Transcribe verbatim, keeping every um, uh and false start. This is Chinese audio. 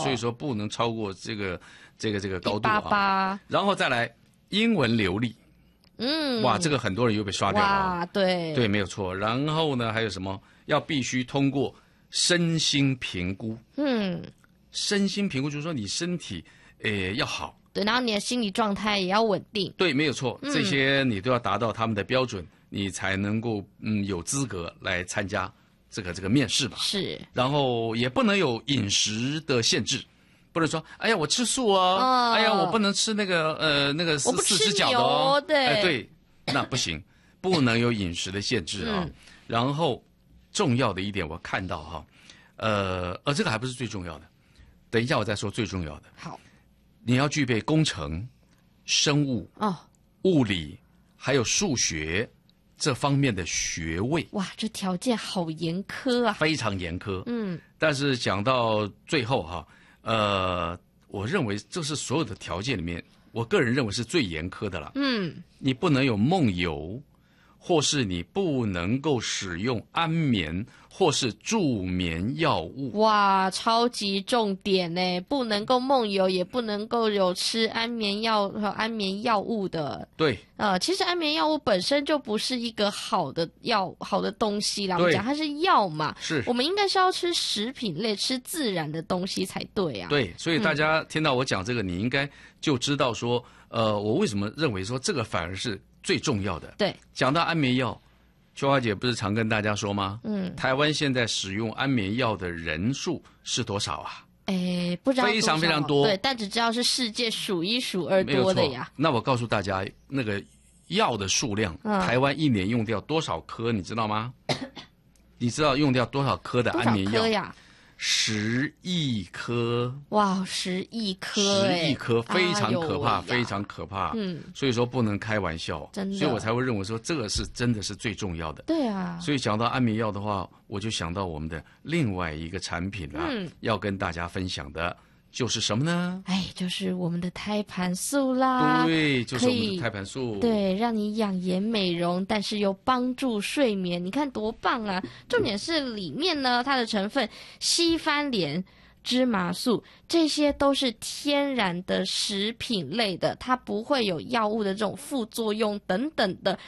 所以说不能超过这个这个这个高度啊。 一百八十然后再来英文流利， 嗯， 哇，这个很多人又被刷掉了啊。 哇，对对，没有错。然后呢，还有什么？要必须通过身心评估。 嗯， 身心评估就是说你身体诶要好。 对，然后你的心理状态也要稳定。 对，没有错， 嗯这些你都要达到他们的标准，你才能够嗯有资格来参加这个这个面试嘛。 是， 然后也不能有饮食的限制，不能说哎呀我吃素哦， 哦哎呀我不能吃那个呃那个四我不吃四只脚的哦， 牛对哎对，那不行，不能有饮食的限制啊。 嗯然后重要的一点我看到哈，呃呃这个还不是最重要的，等一下我再说最重要的。 好你要具备工程、生物、 哦， 物理还有数学这方面的学位， 哇，这条件好严苛啊。 非常严苛。 嗯， 但是讲到最后哈，呃，我认为这是所有的条件里面，我个人认为是最严苛的了。 嗯， 你不能有梦游，或是你不能够使用安眠或是助眠药物。 哇，超级重点呢，不能够梦游，也不能够有吃安眠药和安眠药物的。 对， 呃，其实安眠药物本身就不是一个好的药、好的东西啦。我们对讲它是药嘛， 是我们应该是要吃食品类、吃自然的东西才对啊。 对，所以大家听到我讲这个，你应该就知道说，呃，我为什么认为说这个反而是最重要的。 对， 讲到安眠药，秋华姐不是常跟大家说吗？ 嗯， 台湾现在使用安眠药的人数是多少啊？ 诶，不知道非常多少非常多对，但只知道是世界数一数二没有错多的呀。。 那我告诉大家，那个药的数量， 嗯台湾一年用掉多少颗，你知道吗？你知道用掉多少颗的多少安眠药？ 颗呀？ 十亿颗。 哇，十亿颗十诶， 亿颗，非常可怕， 哎呦喂呀非常可怕。 嗯， 所以说不能开玩笑， 真的所以我才会认为说这个是真的是最重要的。 对啊， 所以讲到安眠药的话，我就想到我们的另外一个产品啊， 嗯要跟大家分享的就是什么呢？ 哎，就是我们的胎盘素啦。 对，就是我们可以的胎盘素。 对，让你养颜美容，但是又帮助睡眠，你看多棒啊！重点是里面呢，它的成分西番莲、芝麻素，这些都是天然的食品类的，它不会有药物的这种副作用等等的，